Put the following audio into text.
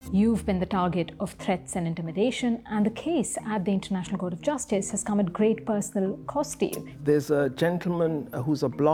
You've been the target of threats and intimidation, and the case at the International Court of Justice has come at great personal cost to you. There's a gentleman who's a blogger